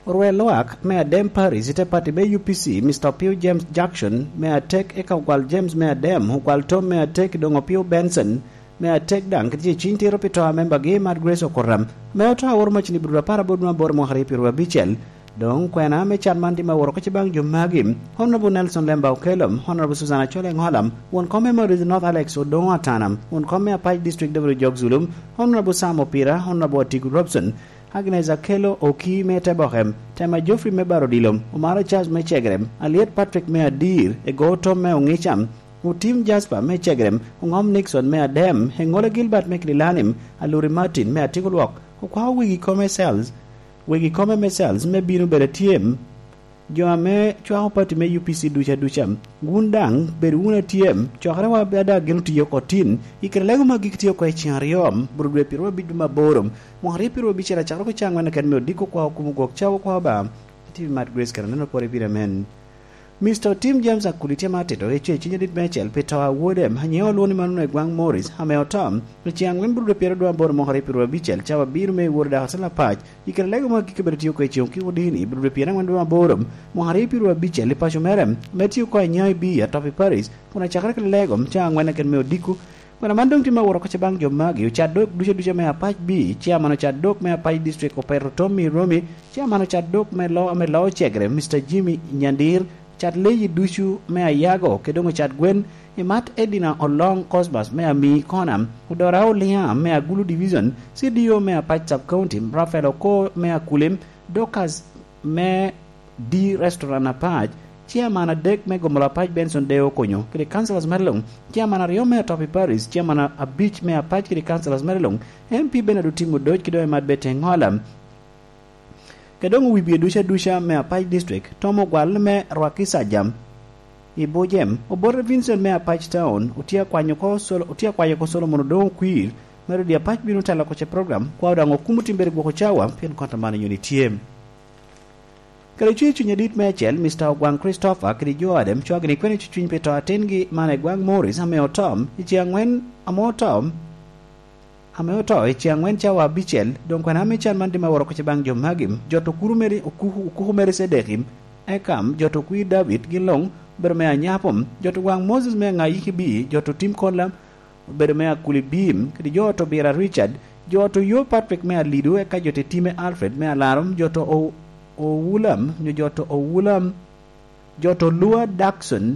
Orweloak Mayor Dem Paris ite party be UPC Mr. Pew James Jackson Mayor Tek eka kwal James Mayor Dem kwal Tom Mayor Tek dongo Pew Benson Mayor Tek dang kiti chinti ropito member ge Mad Grace Okoram Mayor to awor machini brura para bodma bor mo hari pirwa bichel dong kwena me chan mandi ma woro ko bang jomagim Honorable Nelson Lemba Okelum Honorable Susanna Chole Ngolam won come memories North Alex Odonga Tanam won come Apai District W Jog Zulum Honorable Sam Opira Honorable Tigu Robson Agnes Akelo Oki Mete Bohem Tema Geoffrey Mebaro Dilom Umara Charles Mechegrem Aliet Patrick Meadir Ego Tom Meongicham Utim Jasper Mechegrem Ungom Nixon Meadem Hengola Gilbert Meklilanim Aluri Martin Meatigulwok Ukwa Wigi Come Cells Wigi Come Cells Mebinu Beretiem Joame Chwa Party Me UPC Ducham Gundang Beruna Tiem Chokarawa Beda Genuti Yokotin Ikerlego Magikitio Kwa Chiariom Burbe Piro Biduma Borum Mohari Piro Bichara Chako Changwana Kanmo Diko Kwa Kumugok Chawa Kwa Ba TV Matt Grace Karano Pore Piramen Mr. Tim James Akulitia Mateto Eche Chinjit Mechel Petawa Wodem Hanyo Loni Manu Gwang Morris Hameo Tom Chiang Wimbu Piro Do Bor Mohari Piro Bichel Chawa Birme Worda Hasala Patch Ikerlego Magikibetio Kwa Chionki Wodini Burbe Pira Wandu Borum Mohari Piro Bichel Pashomerem Metio Kwa Nyai Bi at Topi Paris Kuna Chakrak Legom Chang Wanakan Meo Diku When a mandong tima woro koche bang jomagi chadok dusha me apach bi chairman chadok me apach district opero Tommy Romi chairman chadok me law chegre Mr. Jimmy Nyandir chat leyi dushu me ayago kedongo chat gwen imat edina olong cosbas me mi konam udorao liam me agulu division CDO me apach sub county Rafael Oko me akulim dokas me di restaurant apach Chairman Dek me gomola pach Benson Deo Konyo kiri councilors Merlong Chairman Rio me Topi Paris Chairman a beach me a pach kiri councilors Merlong MP Beneduti Mudoj kido e mad bete ngolam kedongo wibi dusha me a pach district Tomo Gwal me Rwakisa Jam Ibo Jem Obore Vincent me a pach town utia kwayo ko solo monodong queer meru dia pach binu tala koche program kwa udango kumuti mberi gwako chawa pien kontamana unitiem Kali chuny dit Mechel Mr. Gwang Christopher kiri jo adem chwagni kweni chuny peto atengi mane Gwang Morris ameo Tom ichiangwen amo Tom ameo to ichiangwen chawa bichel don kwana mechan mandima woro koche bang jomagim joto kurumeri ukuhu meri sedekim ekam joto kui David gilong bermea nyapom joto Gwang Moses me ngayi bi joto Tim Conlam bermea kulibim kiri joto Bira Richard joto yo Patrick me lidu eka jote time Alfred me alarom joto Owulam joto Owulam joto Lua Daxon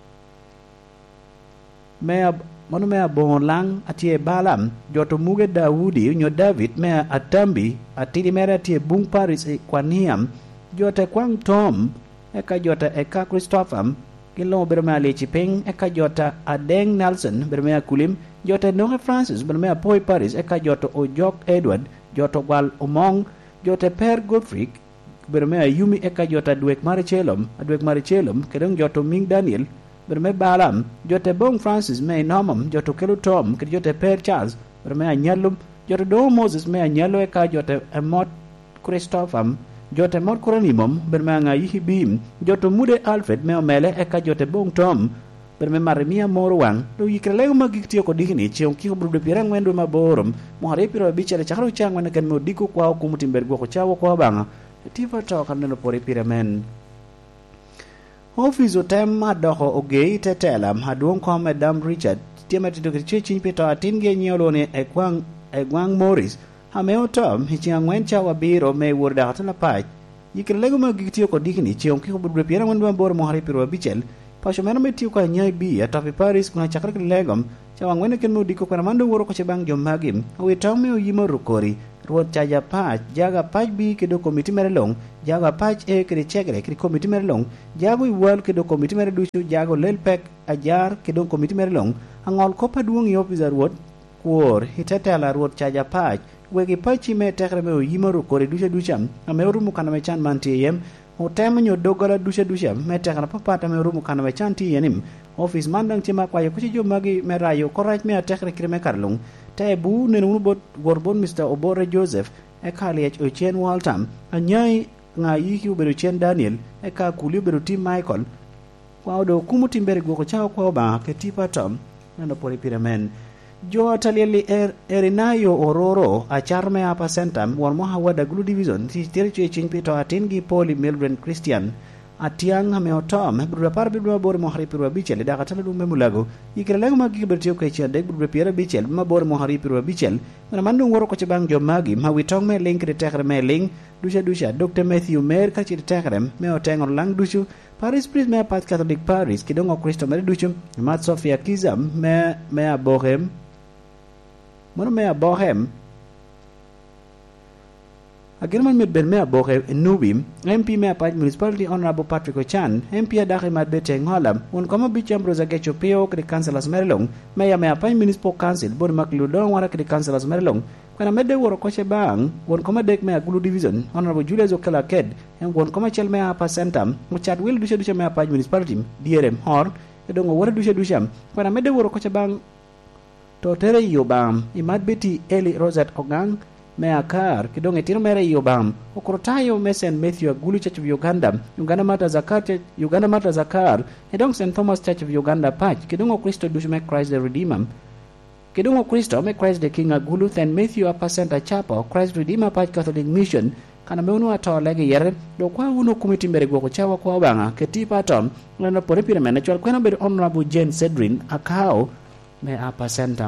mea manu mea Bonlang atie Balam joto Muge Daudi nyo David mea Atambi atili mera atie Bung Paris Kwaniam jote Kwang Tom eka jota eka Christopher kilo bermea Lechi Peng eka jota Adeng Nelson bermea Kulim jote Nohe Francis bermea Poi Paris eka joto Ojok Edward joto Gwal Omong jote Per Godfrey bermea Yumi eka jota Dwek Marichelom kedong joto Ming Daniel bermea Balam jote Bong Francis me Nomam joto Kelu Tom ked jote Per Charles bermea Nyalum joto Do Moses me Nyalo eka jote Emot Christopher jote Mot Kuranimom bermea Ngayihi Bim joto Mude Alfred me Omele eka jote Bong Tom bermea Maremia Morwang do yikrelego magiktiyo ko dihini cheong kiko brude pirang wendo maborom mohare piro bichare chakro chang wana kan modiko kwa kumutimber go ko chawo ko banga Tiva talk and no pori piramen. Office otem madoho ogei tetelam hadwong ko Madam Richard tiamati to chichin pito atinge nyolone egwang Morris hameo Tom hichiang wencha wabiro me wurda hatala pach yikrelego magiktiyo ko dihini cheong kiko brude pirang wendo mabor mohare piro bichel pasho mena metio ka nyai bi atapi Paris kuna chakra legom chawang wena ken modiko kana mando woro ko chebang jomagim awi tawme yimo rukori ruot chaja pach jaga pach bi kedo komiti merelong jaga pach kede chegre kede komiti merelong jago iwal kedo komiti mereduchu jago lelpek ajar kedo komiti merelong angol kopa duong yopiza ruot kuor hitetela ruot chaja pach wegi pachi me tekre me yimo rukori ducham ame rumu kana me chan mantiem hotem nyo dogala dusha meta kana papata me rumu kana me chanti yenim office mandang chima kwa yo kuchi magi me rayo koraj me atekre krime karlung te bu nenu bot gorbon Mr. Obore Joseph e kali h ochen waltam anyai nga yiku beru chen Daniel e ka kuli beru tim Michael kwa do kumuti mbere go chao kwa ba ke tipa tom nando pori piramen Jo Talieli Erinayo Ororo achar me apa sentam won mo hawada Gulu Division si tirche chinpito atingi Poli Mildred Christian atiang hame otom bru par bru bor mo hari piru bichel da katala du memulago ikreleng magi bertio kecha dek bru piera bichel ma bor mo hari piru bichel na mandu woro ko cebang jo magi ma witong me link de tekre me link dusha Dr. Matthew Mer ka ci tekrem me oteng lang dusu Paris Prince me pat Catholic Paris kidongo Kristo me dusu mat Sofia Kizam me abohem Mono me abohem Agirman mit ben me abohem nubim MP me pat municipality honorable Patrick Ochan MP adake mat beteng holam un koma bicham rosa gecho peo kri councilors merlong me ya me apai municipal council bon makludon wara kri councilors merlong kana medde woro koche bang won koma dek me Gulu Division honorable Julius Okela Ked en won koma chel me apa sentam mo chat will dusha me apa municipality DRM hor edongo wara dusha kana medde woro koche bang to tere yobam imat beti Eli Rosette Ogang me akar kidonge tiro mere yobam okrotayo mesen Matthew Gulu Church of Uganda Mata Zakar edong St Thomas Church of Uganda patch kidongo Kristo dusha me Christ the Redeemer Kidungo Kristo me Christ the King Agulu then Matthew Apacenta Chapel Christ Redeemer Patch Catholic Mission kana meunu ato lege yere do kwa uno kumiti mbere gwo chawa kwa banga ketipa tom na pore pire mena chwal kwena be honorable Jane Cedrin akao me Apacenta